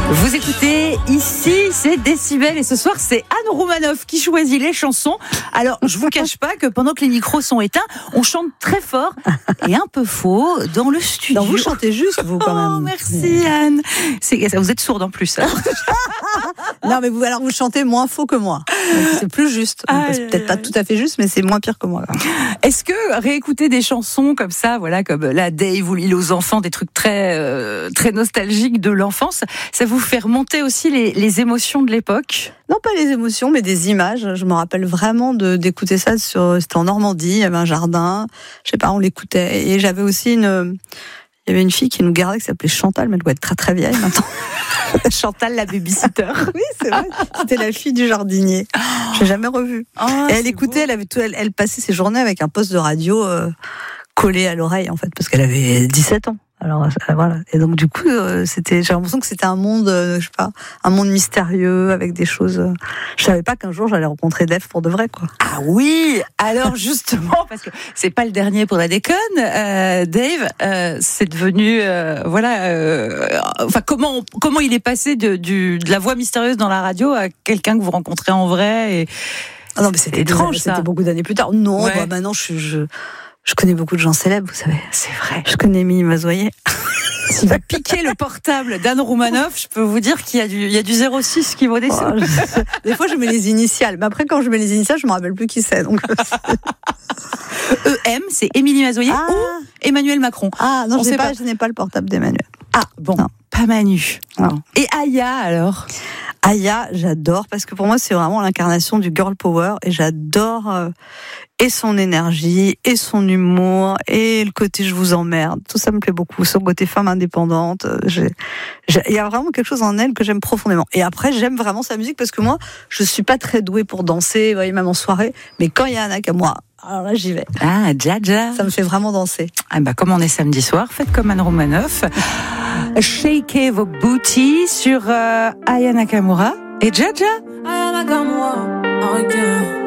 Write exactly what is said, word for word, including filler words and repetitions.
Vous écoutez ici, c'est Décibel et ce soir c'est Anne Roumanoff qui choisit les chansons. Alors je vous cache pas que pendant que les micros sont éteints, on chante très fort et un peu faux dans le studio. Non, vous chantez juste vous quand même. Oh merci Anne. C'est, vous êtes sourde en plus. Hein. Non mais vous alors vous chantez moins faux que moi. Donc, c'est plus juste. Ah, c'est peut-être pas tout à fait juste, mais c'est moins pire que moi. Est-ce que réécouter des chansons comme ça, voilà, comme la Dave ou l'île aux enfants, des trucs très euh, très nostalgiques de l'enfance, ça vous fait remonter aussi les, les émotions de l'époque? Non, pas les émotions, mais des images. Je me rappelle vraiment de, d'écouter ça sur, c'était en Normandie, il y avait un jardin, je sais pas, on l'écoutait. Et j'avais aussi une, il y avait une fille qui nous gardait qui s'appelait Chantal, mais elle doit être très très vieille maintenant. Chantal la babysitter. Oui, c'est vrai. C'était la fille du jardinier. Je l'ai jamais revue. Oh, et elle écoutait, elle avait tout, elle, elle passait ses journées avec un poste de radio euh, collé à l'oreille en fait, parce qu'elle avait dix-sept ans. Alors euh, voilà. Et donc du coup, euh, c'était, j'ai l'impression que c'était un monde, euh, je sais pas, un monde mystérieux avec des choses. Euh, je savais pas qu'un jour j'allais rencontrer Dave pour de vrai, quoi. Ah oui. Alors justement, parce que c'est pas le dernier pour la déconne, euh, Dave, euh, c'est devenu, euh, voilà, euh, enfin comment comment il est passé de, du, de la voix mystérieuse dans la radio à quelqu'un que vous rencontrez en vrai et ah non mais c'était étrange, ça. C'était beaucoup d'années plus tard. Non, ouais. bah maintenant je, je Je connais beaucoup de gens célèbres, vous savez. C'est vrai. Je connais Émilie Mazoyer. Si vous piquez le portable d'Anne Roumanoff, je peux vous dire qu'il y a du, il y a du zéro six qui vaut des sous. Oh, je... Des fois, je mets les initiales. Mais après, quand je mets les initiales, je me rappelle plus qui c'est. Donc... E M, c'est Émilie Mazoyer ah. ou Emmanuel Macron. Ah, non, on je, sait pas, pas. je n'ai pas le portable d'Emmanuel. Ah, bon. Non. Pas Manu. Non. Et Aya, alors? Aya, j'adore, parce que pour moi, c'est vraiment l'incarnation du girl power, et j'adore euh, et son énergie, et son humour, et le côté je vous emmerde. Tout ça me plaît beaucoup. Son côté femme indépendante. J'ai, j'ai, il y a vraiment quelque chose en elle que j'aime profondément. Et après, j'aime vraiment sa musique, parce que moi, je suis pas très douée pour danser, vous voyez, même en soirée, mais quand il y a un acte à moi, alors là, j'y vais. Ah, Jaja. Ça me fait vraiment danser. Ah bah, comme on est samedi soir, faites comme Anne Roumanoff. Shakez vos booties sur euh, Aya Nakamura et Jaja. Aya Nakamura, okay.